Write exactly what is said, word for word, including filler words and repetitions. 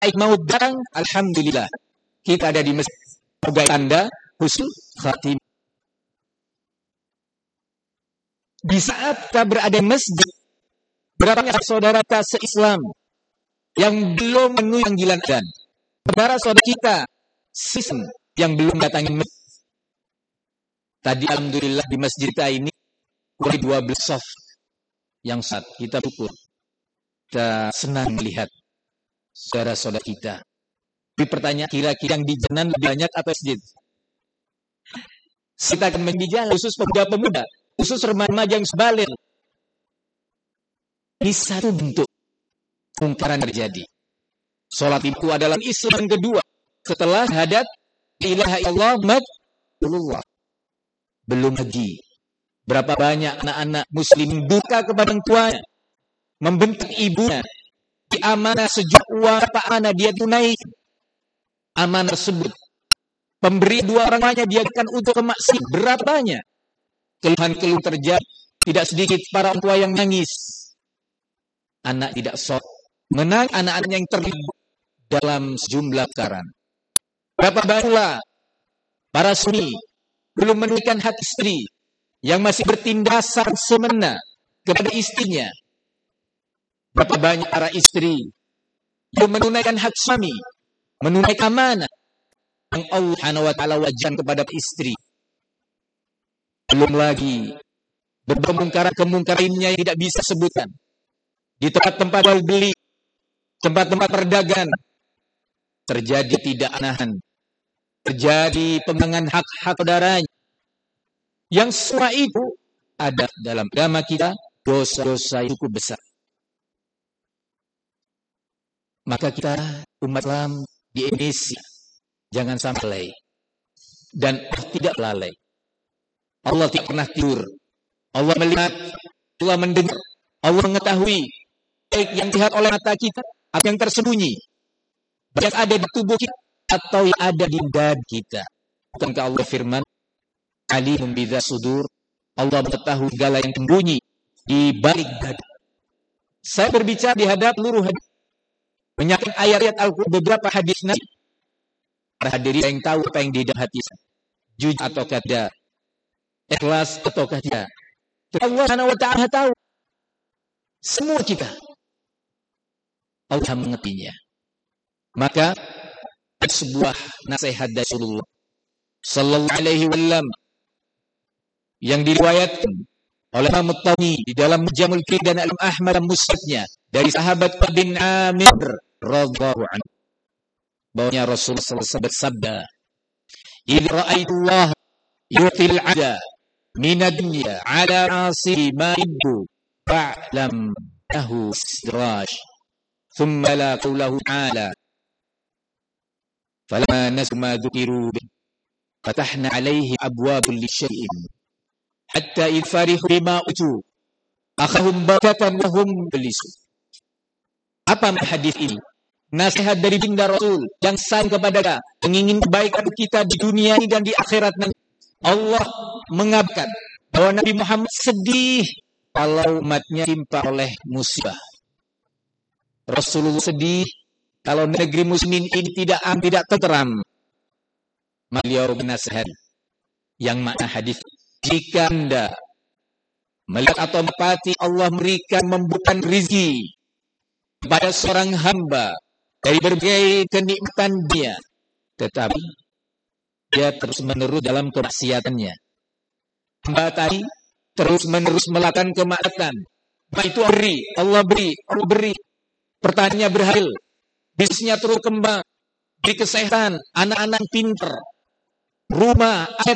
baik mau datang, alhamdulillah kita ada di masjid. Sebagai tanda husnul khatimah. Di saat kita berada di masjid, berapa banyak saudara kita se-Islam yang belum memenuhi panggilan adzan. Saudara saudara kita se-Islam yang belum datangi masjid. Tadi alhamdulillah di masjid kita ini kurang dua belas saf yang saat kita syukur. Kita senang melihat saudara-saudara kita. Tapi pertanyaan kira-kira yang di jalan lebih banyak atau masjid? Kita akan menjadi jalan, khusus pemuda-pemuda, khusus remaja yang sebalik. Ini satu bentuk kemungkaran terjadi. Salat itu adalah Islam yang kedua setelah syahadat la ilaha illallah Muhammadur. Belum lagi berapa banyak anak-anak muslim duka kepada orang tuanya, membentak ibunya, di amanah sejak uang apa amanah dia tunaikan. Amanah tersebut pemberi dua orang tuanya dia akan untuk kemaksiatan. Berapa banyak keluhan-keluhan terjadi, tidak sedikit para orang tua yang nangis. Anak tidak sholat, menang anak-anak yang terlibat dalam sejumlah perkara. Berapa banyak para suami belum menunaikan hak istri yang masih bertindak semena kepada istrinya. Berapa banyak para istri belum menunaikan hak suami, menunaikan amanah yang Allah Subhanahu wa taala wajibkan kepada istri. Belum lagi kemungkaran-kemungkaran lainnya yang tidak bisa sebutkan. Di tempat-tempat jual beli, tempat-tempat perdagangan terjadi tidak anahan, terjadi pemenangan hak-hak saudaranya. Yang semua itu ada dalam agama kita, dosa-dosa yang cukup besar. Maka kita umat Islam di Indonesia jangan sampai lalai. Dan tidak lalai. Allah tidak pernah tidur. Allah melihat, Allah mendengar, Allah mengetahui baik yang dilihat oleh mata kita atau yang tersembunyi, baik yang ada di tubuh kita atau yang ada di dada kita. Bukankah Allah firman, Alimun bidzats sudur, Allah mengetahui segala yang tersembunyi di balik dada. Saya berbicara di hadap seluruh hadis, menyampaikan ayat-ayat Al-Qur'an, beberapa hadis Nabi. Para hadirin yang tahu apa yang di dalam hati, jujur atau tidak, ikhlas atau tidak. Allah Subhanahu wa taala tahu semua kita. Allah mengetahuinya. Maka sebuah nasihat dari Rasulullah sallallahu alaihi wasallam yang diriwayatkan oleh Imam At-Tabari di dalam Mujamul Kalim dan Al Ahmad dan Musnadnya dari sahabat bin Amir radhiyallahu anhu, bahwanya Rasulullah sallallahu alaihi wasallam bersabda, "Idza ra'aitullah yu'til 'abda min ad-dunya 'ala 'asi ma yibdu fa'lam lahu istidraj." Thumma la qawlahu ta'ala falamma nasu ma dhukiru bih fatahna 'alaihim abwaaba kulli syai'in hatta idh farihu bima utu akhahum bakatan wa hum bilisun. Apa hadis ini? Nasihat dari baginda Rasul yang sayang kepada kita, mengingin kebaikan kita di dunia ini dan di akhirat nanti. Allah mengabarkan bahwa Nabi Muhammad sedih kalau umatnya timpa oleh musibah. Rasulullah sedih kalau negeri muslimin ini tidak am, tidak tenteram. Beliau bernasihat yang makna hadis, jika Anda melihat atau mempati Allah memberikan membukakan rezeki kepada seorang hamba dari berbagai kenikmatan dia, tetapi dia terus menerus dalam kemaksiatannya. Hamba tadi terus menerus melakukan kemaksiatan. Maka itu beri, Allah beri, Allah beri. Pertanyaannya berhasil, bisnisnya terus kembang, beri kesehatan, anak-anak pintar, rumah,